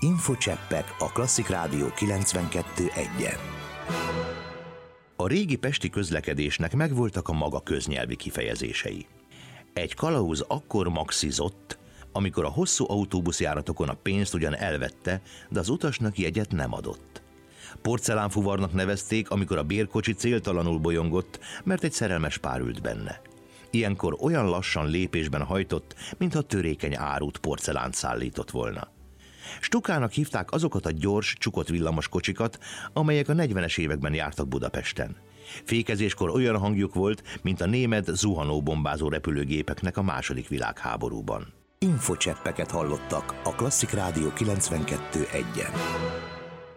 Infocseppek a Klasszik Rádió 92.1-en. A régi pesti közlekedésnek megvoltak a maga köznyelvi kifejezései. Egy kalauz akkor maxizott, amikor a hosszú autóbuszjáratokon a pénzt ugyan elvette, de az utasnak jegyet nem adott. Porcelánfuvarnak nevezték, amikor a bérkocsi céltalanul bolyongott, mert egy szerelmes pár ült benne. Ilyenkor olyan lassan lépésben hajtott, mintha törékeny árut porcelánt szállított volna. Stukának hívták azokat a gyors, csukott villamoskocsikat, amelyek a 40-es években jártak Budapesten. Fékezéskor olyan hangjuk volt, mint a német zuhanóbombázó repülőgépeknek a II. Világháborúban. Infocseppeket hallottak a Klasszik Rádió 92.1-en.